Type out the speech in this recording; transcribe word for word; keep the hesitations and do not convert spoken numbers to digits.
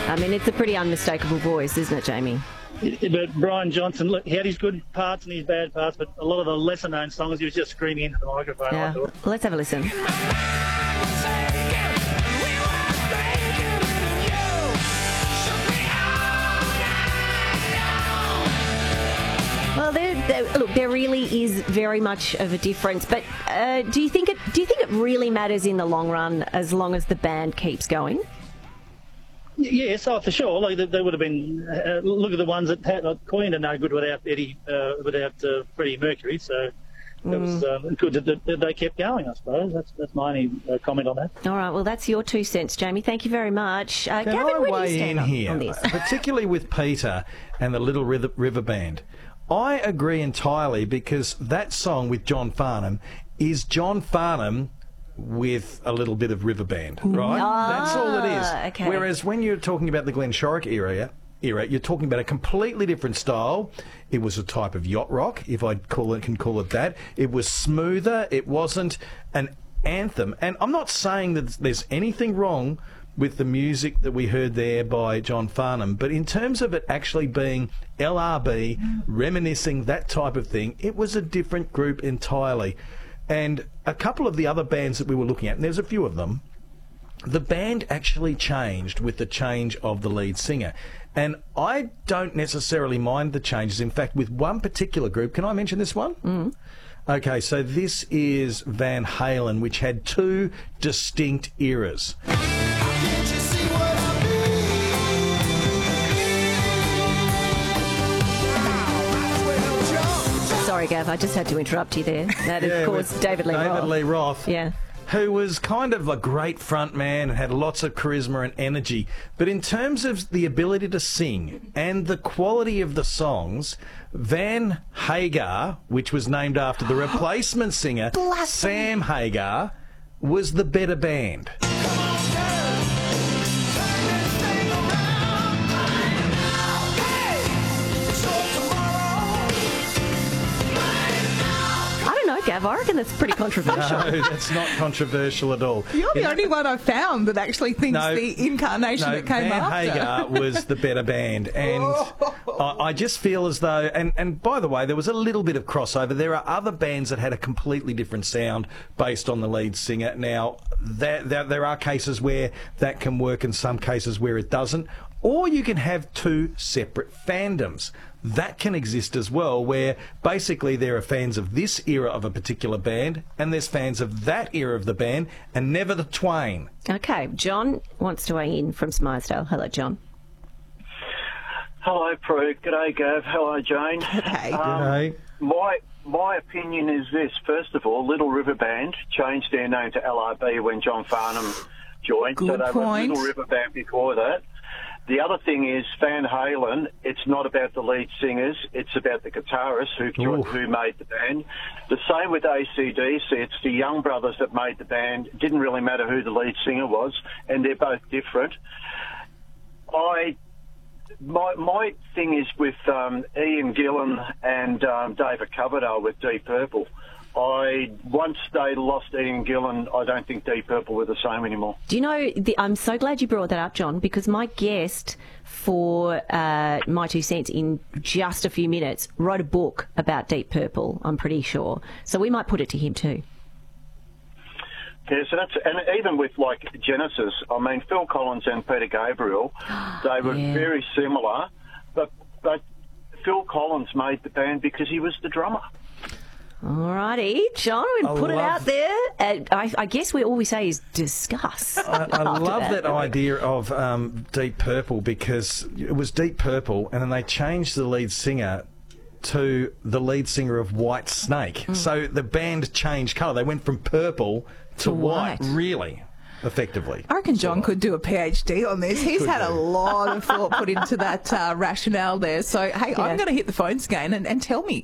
I mean, it's a pretty unmistakable voice, isn't it, Jamie? Yeah, but Brian Johnson, look, he had his good parts and his bad parts, but a lot of the lesser-known songs, he was just screaming into the microphone. Yeah. I thought. Well, let's have a listen. Well, there, there, look, there really is very much of a difference. But uh, do you think it? Do you think it really matters in the long run, as long as the band keeps going? Yes, oh, for sure. Like, they, they would have been. Uh, look at the ones that had, like, Queen are no good without Eddie, uh, without uh, Freddie Mercury. So it was um, good that, that they kept going. I suppose that's that's my only uh, comment on that. All right. Well, that's your two cents, Jamie. Thank you very much. Uh, Can Gavin, I where do you weigh stand in on, here, on this? particularly with Peter and the Little River, River Band? I agree entirely, because that song with John Farnham is John Farnham with a little bit of River Band, right? Ah, That's all it is. okay. Whereas when you're talking about the Glenn Shorrock era, era, you're talking about a completely different style. It was a type of yacht rock, if I call it, can call it that. It was smoother. It wasn't an anthem. And I'm not saying that there's anything wrong with the music that we heard there by John Farnham, but in terms of it actually being L R B, reminiscing, that type of thing, it was a different group entirely. And a couple of the other bands that we were looking at, and there's a few of them, the band actually changed with the change of the lead singer. And I don't necessarily mind the changes. In fact, with one particular group, can I mention this one? Mm. Okay, so this is Van Halen, which had two distinct eras. Sorry, Gav, I just had to interrupt you there. That is, Yeah, of course, with David Lee David Roth. Lee Roth. Yeah. Who was kind of a great front man and had lots of charisma and energy. But in terms of the ability to sing and the quality of the songs, Van Hagar, which was named after the replacement singer, Sam Hagar, was the better band. Gav, I reckon that's pretty controversial. No, that's not controversial at all. You're the In only one I've found that actually thinks No, the incarnation no, that came Van after. Hagar was the better band, and I, I just feel as though, and, and by the way, there was a little bit of crossover. There are other bands that had a completely different sound based on the lead singer. Now, there, there, there are cases where that can work and some cases where it doesn't. Or you can have two separate fandoms. That can exist as well, where basically there are fans of this era of a particular band and there's fans of that era of the band, and never the twain. Okay, John wants to weigh in from Smarsdale. Hello, John. Hello, Prue. G'day, Gav. Hello, Jane. G'day. Um, G'day. My my opinion is this. First of all, Little River Band changed their name to L R B when John Farnham joined. Good so they point. were Little River Band before that. The other thing is Van Halen, it's not about the lead singers, it's about the guitarists who Ooh. who made the band. The same with A C D C, it's the Young Brothers that made the band. It didn't really matter who the lead singer was, and they're both different. I My my thing is with um, Ian Gillan and um, David Coverdale with Deep Purple. I once they lost Ian Gillan, I don't think Deep Purple were the same anymore. Do you know, the, I'm so glad you brought that up, John, because my guest for uh, My Two Cents in just a few minutes wrote a book about Deep Purple, I'm pretty sure. So we might put it to him too. Yeah, so that's, and even with like Genesis, I mean, Phil Collins and Peter Gabriel, they were Yeah. very similar, but, but Phil Collins made the band because he was the drummer. All righty, John, we I put it love- out there. And I, I guess we all we say is discuss. I, I after love that idea of um, Deep Purple, because it was Deep Purple and then they changed the lead singer to the lead singer of White Snake. Mm. So the band changed colour. They went from purple to, To white, white. really, effectively. I reckon John could do a PhD on this. He's Could had a do. lot of thought put into that uh, rationale there. So, hey, I'm going to hit the phones again and, and tell me,